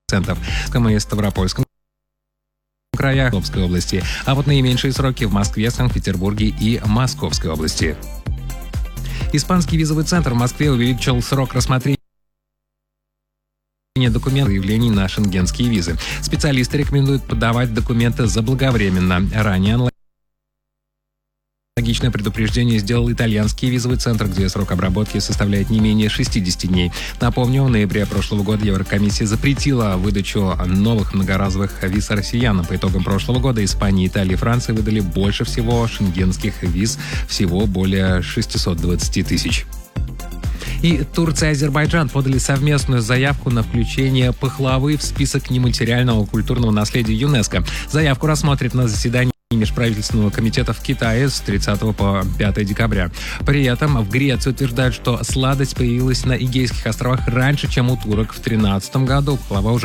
центров в Ставропольском краях Обской области, а вот наименьшие сроки в Москве, Санкт-Петербурге и Московской области. Испанский визовый центр в Москве увеличил срок рассмотрения документов заявлений на шенгенские визы. Специалисты рекомендуют подавать документы заблаговременно. Ранее аналогичное предупреждение сделал итальянский визовый центр, где срок обработки составляет не менее 60 дней. Напомню, в ноябре прошлого года Еврокомиссия запретила выдачу новых многоразовых виз россиянам. По итогам прошлого года Испания, Италия и Франция выдали больше всего шенгенских виз, всего более 620 тысяч. И Турция и Азербайджан подали совместную заявку на включение пахлавы в список нематериального культурного наследия ЮНЕСКо. Заявку рассмотрят на заседании Межправительственного комитета в Китае с 30 по 5 декабря. При этом в Греции утверждают, что сладость появилась на Эгейских островах раньше, чем у турок в 2013 году. Пахлава уже